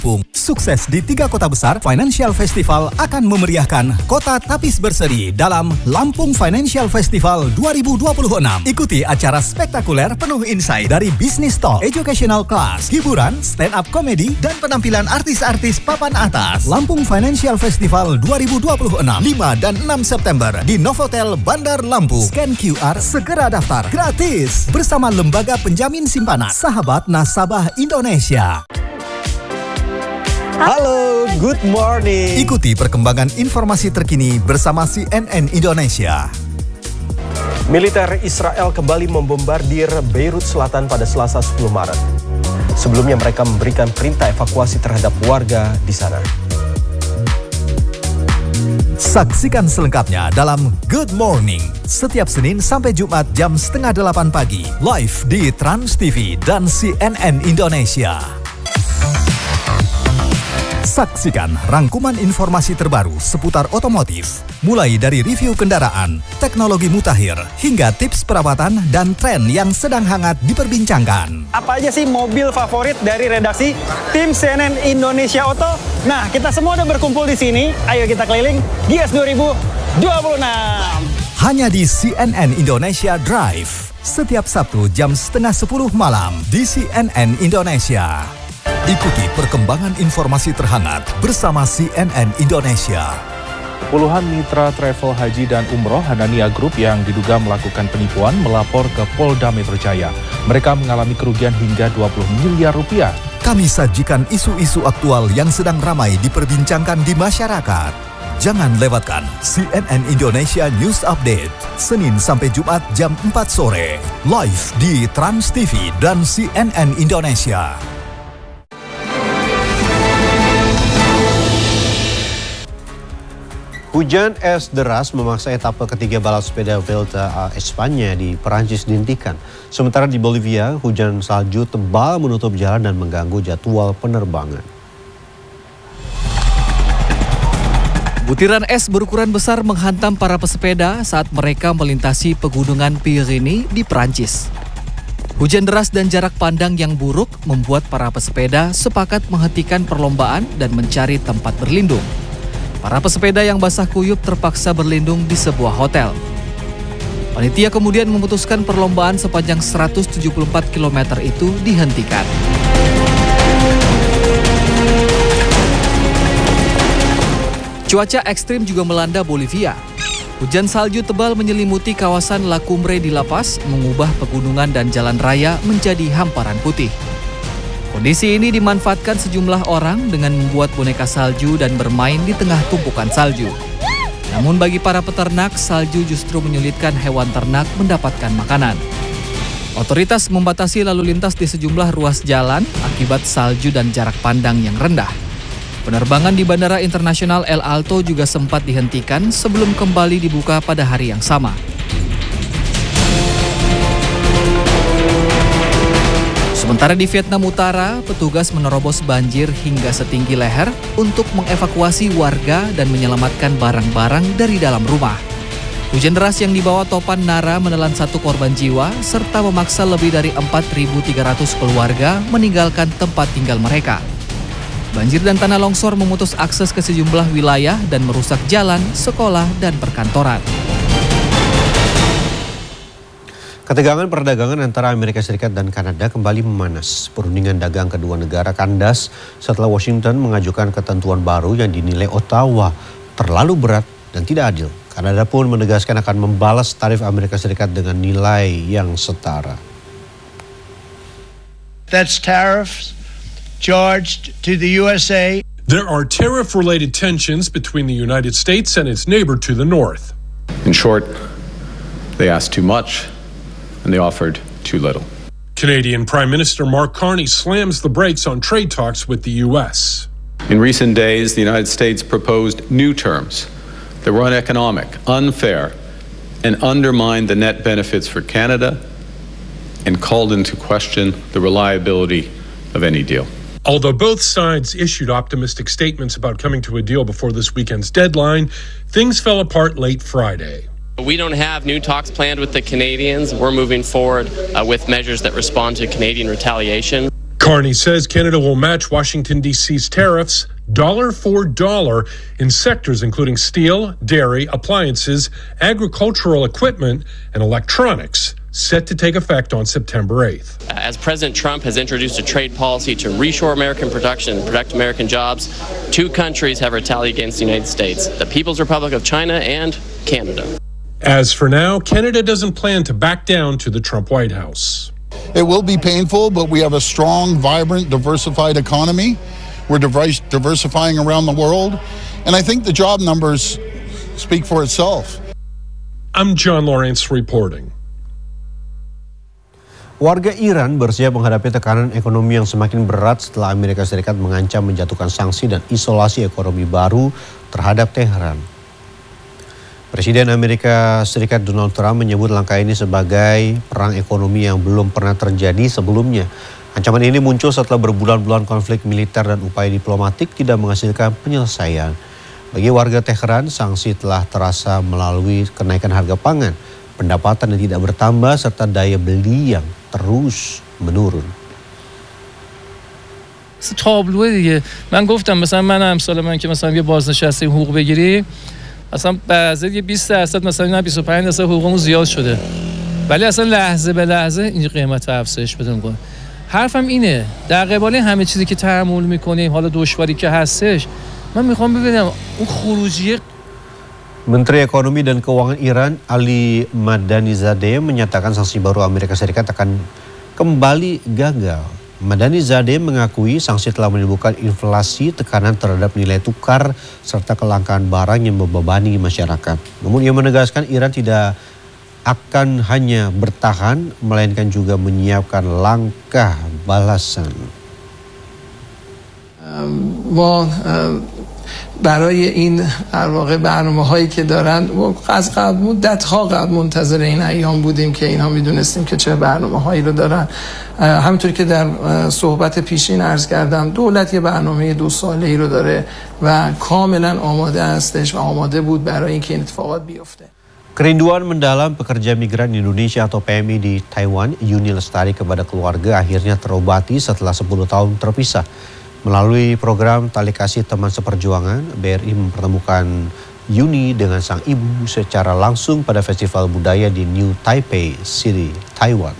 Sukses di 3 kota besar, Financial Festival akan memeriahkan kota Tapis Berseri dalam Lampung Financial Festival 2026. Ikuti acara spektakuler penuh insight dari business talk, educational class, hiburan, stand-up comedy, dan penampilan artis-artis papan atas. Lampung Financial Festival 2026, 5 dan 6 September di Novotel Bandar Lampung. Scan QR, segera daftar gratis bersama Lembaga Penjamin Simpanan Sahabat Nasabah Indonesia. Halo, good morning. Ikuti perkembangan informasi terkini bersama CNN Indonesia. Militer Israel kembali membombardir Beirut Selatan pada Selasa 10 Maret. Sebelumnya mereka memberikan perintah evakuasi terhadap warga di sana. Saksikan selengkapnya dalam Good Morning setiap Senin sampai Jumat jam 7:30 pagi live di Trans TV dan CNN Indonesia. Saksikan rangkuman informasi terbaru seputar otomotif, mulai dari review kendaraan, teknologi mutakhir, hingga tips perawatan dan tren yang sedang hangat diperbincangkan. Apa aja sih mobil favorit dari redaksi tim CNN Indonesia Auto? Nah, kita semua udah berkumpul di sini. Ayo kita keliling Gias 2026. Hanya di CNN Indonesia Drive, setiap Sabtu jam 9:30 malam di CNN Indonesia. Ikuti perkembangan informasi terhangat bersama CNN Indonesia. Puluhan mitra travel haji dan umroh Hanania Group yang diduga melakukan penipuan melapor ke Polda Metro Jaya. Mereka mengalami kerugian hingga 20 miliar rupiah. Kami sajikan isu-isu aktual yang sedang ramai diperbincangkan di masyarakat. Jangan lewatkan CNN Indonesia News Update, Senin sampai Jumat jam 4 sore, live di Trans TV dan CNN Indonesia. Hujan es deras memaksa etapa ketiga balap sepeda Vuelta a España di Perancis dihentikan. Sementara di Bolivia, hujan salju tebal menutup jalan dan mengganggu jadwal penerbangan. Butiran es berukuran besar menghantam para pesepeda saat mereka melintasi pegunungan Pyrenees di Perancis. Hujan deras dan jarak pandang yang buruk membuat para pesepeda sepakat menghentikan perlombaan dan mencari tempat berlindung. Para pesepeda yang basah kuyup terpaksa berlindung di sebuah hotel. Panitia kemudian memutuskan perlombaan sepanjang 174 km itu dihentikan. Cuaca ekstrim juga melanda Bolivia. Hujan salju tebal menyelimuti kawasan La Cumbre di La Paz, mengubah pegunungan dan jalan raya menjadi hamparan putih. Kondisi ini dimanfaatkan sejumlah orang dengan membuat boneka salju dan bermain di tengah tumpukan salju. Namun bagi para peternak, salju justru menyulitkan hewan ternak mendapatkan makanan. Otoritas membatasi lalu lintas di sejumlah ruas jalan akibat salju dan jarak pandang yang rendah. Penerbangan di Bandara Internasional El Alto juga sempat dihentikan sebelum kembali dibuka pada hari yang sama. Sementara di Vietnam Utara, petugas menerobos banjir hingga setinggi leher untuk mengevakuasi warga dan menyelamatkan barang-barang dari dalam rumah. Hujan deras yang dibawa topan Nara menelan 1 korban jiwa serta memaksa lebih dari 4.300 keluarga meninggalkan tempat tinggal mereka. Banjir dan tanah longsor memutus akses ke sejumlah wilayah dan merusak jalan, sekolah, dan perkantoran. Ketegangan perdagangan antara Amerika Serikat dan Kanada kembali memanas. Perundingan dagang kedua negara kandas setelah Washington mengajukan ketentuan baru yang dinilai Ottawa terlalu berat dan tidak adil. Kanada pun menegaskan akan membalas tarif Amerika Serikat dengan nilai yang setara. That's tariffs charged to the USA. There are tariff-related tensions between the United States and its neighbor to the north. In short, they asked too much and they offered too little. Canadian Prime Minister Mark Carney slams the brakes on trade talks with the U.S. In recent days, the United States proposed new terms that were uneconomic, unfair, and undermined the net benefits for Canada and called into question the reliability of any deal. Although both sides issued optimistic statements about coming to a deal before this weekend's deadline, things fell apart late Friday. We don't have new talks planned with the Canadians. We're moving forward with measures that respond to Canadian retaliation. Carney says Canada will match Washington, D.C.'s tariffs dollar for dollar in sectors including steel, dairy, appliances, agricultural equipment, and electronics, set to take effect on September 8th. As President Trump has introduced a trade policy to reshore American production and protect American jobs, two countries have retaliated against the United States, the People's Republic of China and Canada. As for now, Canada doesn't plan to back down to the Trump White House. It will be painful, but we have a strong, vibrant, diversified economy. We're diversifying around the world, and I think the job numbers speak for itself. I'm John Lawrence reporting. Warga Iran bersiap menghadapi tekanan ekonomi yang semakin berat setelah Amerika Serikat mengancam menjatuhkan sanksi dan isolasi ekonomi baru terhadap Teheran. Presiden Amerika Serikat Donald Trump menyebut langkah ini sebagai perang ekonomi yang belum pernah terjadi sebelumnya. Ancaman ini muncul setelah berbulan-bulan konflik militer dan upaya diplomatik tidak menghasilkan penyelesaian. Bagi warga Teheran, sanksi telah terasa melalui kenaikan harga pangan, pendapatan yang tidak bertambah, serta daya beli yang terus menurun. تابلوه دیگه من گفتم مثلا من امسال من که مثلا یه بازنشسته حقوق بگیری اصلا بعضی 20% مثلا 25% حقوقمون زیاد شده ولی اصلا لحظه به لحظه این قیمت افزایش بده میکنه. حرفم اینه در قبال همه چیزی که تحمل میکنیم حالا دشواری که هستش من میخوام ببینم اون خروجی. Menteri Ekonomi dan Keuangan Iran Ali Madanizadeh menyatakan sanksi baru Amerika Serikat akan kembali gagal. Madanizadeh mengakui sanksi telah menimbulkan inflasi, tekanan terhadap nilai tukar, serta kelangkaan barang yang membebani masyarakat. Namun ia menegaskan Iran tidak akan hanya bertahan, melainkan juga menyiapkan langkah balasan. برای این در واقع برنامه‌هایی که دارن از قبل مدت‌ها قبل منتظر این ایام بودیم که اینها میدونستیم که چه برنامه‌هایی رو دارن. همونطور که در صحبت پیشین عرض کردم دولت یه برنامه 2 ساله‌ای رو داره و کاملا آماده هستش و آماده بود برای اینکه این اتفاقات بیفته. Kerinduan mendalam pekerja migran Indonesia atau PMI di Taiwan, Yuni Lestari, kepada keluarga akhirnya terobati setelah 10 tahun terpisah. Melalui program Tali Kasih Teman Seperjuangan, BRI mempertemukan Yuni dengan sang ibu secara langsung pada festival budaya di New Taipei City, Taiwan.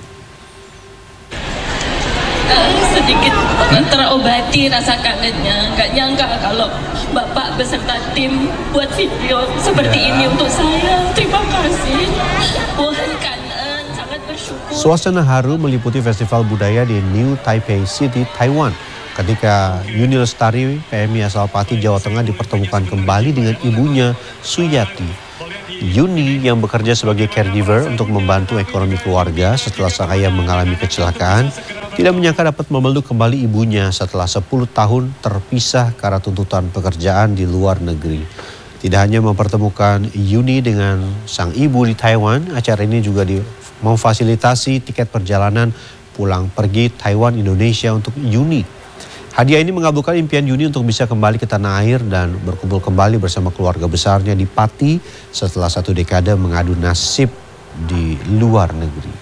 Sedikit terobati rasa kangennya, nggak nyangka kalau Bapak beserta tim buat video seperti ini untuk saya. Terima kasih. Kangen, sangat bersyukur. Suasana haru meliputi festival budaya di New Taipei City, Taiwan. Ketika Yuni Lestari, PMI asal Pati, Jawa Tengah dipertemukan kembali dengan ibunya Suyati. Yuni yang bekerja sebagai caregiver untuk membantu ekonomi keluarga setelah sang ayah mengalami kecelakaan, tidak menyangka dapat memeluk kembali ibunya setelah 10 tahun terpisah karena tuntutan pekerjaan di luar negeri. Tidak hanya mempertemukan Yuni dengan sang ibu di Taiwan, acara ini juga memfasilitasi tiket perjalanan pulang pergi Taiwan Indonesia untuk Yuni. Hadiah ini mengabulkan impian Yuni untuk bisa kembali ke tanah air dan berkumpul kembali bersama keluarga besarnya di Pati setelah 1 dekade mengadu nasib di luar negeri.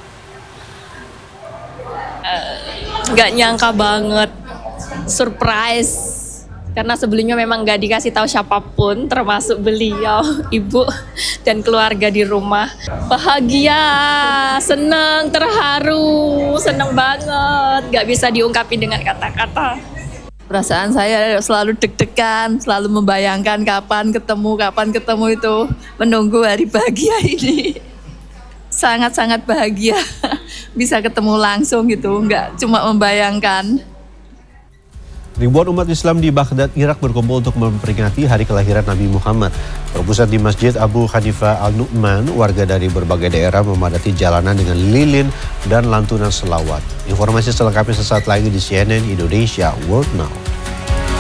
Nggak nyangka banget, surprise. Karena sebelumnya memang nggak dikasih tahu siapapun, termasuk beliau, ibu dan keluarga di rumah. Bahagia, senang, terharu, senang banget. Nggak bisa diungkapin dengan kata-kata. Perasaan saya selalu deg-degan, selalu membayangkan kapan ketemu itu, menunggu hari bahagia ini. Sangat-sangat bahagia bisa ketemu langsung gitu, nggak cuma membayangkan. Ribuan umat Islam di Baghdad, Irak berkumpul untuk memperingati hari kelahiran Nabi Muhammad. Berpusat di Masjid Abu Hanifah Al-Nu'man, warga dari berbagai daerah memadati jalanan dengan lilin dan lantunan selawat. Informasi selengkapnya sesaat lagi di CNN Indonesia World Now.